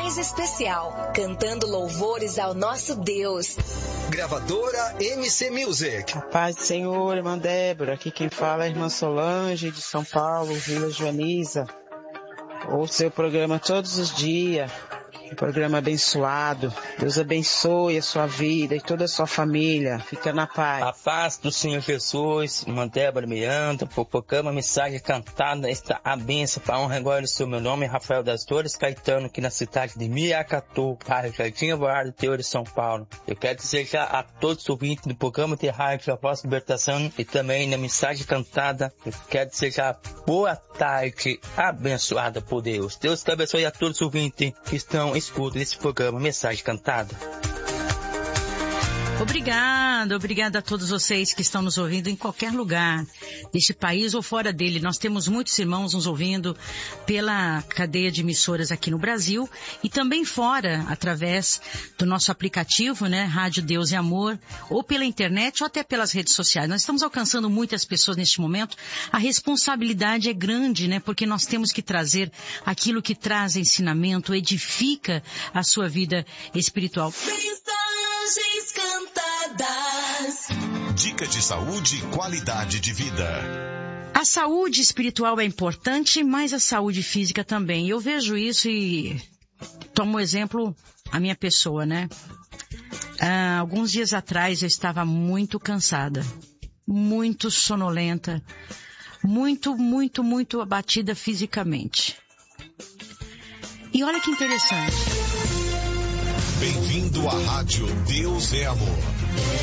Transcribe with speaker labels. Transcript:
Speaker 1: mais especial, cantando louvores ao nosso Deus.
Speaker 2: Gravadora MC Music.
Speaker 3: A paz do Senhor, irmã Débora. Aqui quem fala é a irmã Solange, de São Paulo, Vila Joaniza. Ouço seu programa todos os dias. Um programa abençoado. Deus abençoe a sua vida e toda a sua família. Fica na paz.
Speaker 4: A paz do Senhor Jesus, irmã Débora Miranda, proclama a mensagem cantada, esta a bênção para a honra e glória do seu meu nome, Rafael das Dores Caetano, aqui na cidade de Miracatu, bairro Jardim Alvorada, interior de São Paulo. Eu quero desejar a todos os ouvintes do programa de rádio A Voz da Libertação e também na mensagem cantada, eu quero desejar boa tarde, abençoada por Deus. Deus te abençoe a todos os ouvintes que estão escuta esse programa Mensagem Cantada.
Speaker 5: Obrigada a todos vocês que estão nos ouvindo em qualquer lugar deste país ou fora dele. Nós temos muitos irmãos nos ouvindo pela cadeia de emissoras aqui no Brasil e também fora, através do nosso aplicativo, né, Rádio Deus e Amor, ou pela internet ou até pelas redes sociais. Nós estamos alcançando muitas pessoas neste momento. A responsabilidade é grande, né, porque nós temos que trazer aquilo que traz ensinamento, edifica a sua vida espiritual.
Speaker 1: Mensagens cantadas.
Speaker 6: Dicas de saúde e qualidade de vida.
Speaker 5: A saúde espiritual é importante, mas a saúde física também. Eu vejo isso e tomo exemplo a minha pessoa, né? Alguns dias atrás eu estava muito cansada, muito sonolenta, muito abatida fisicamente. E olha que interessante.
Speaker 6: Bem-vindo à Rádio Deus é Amor.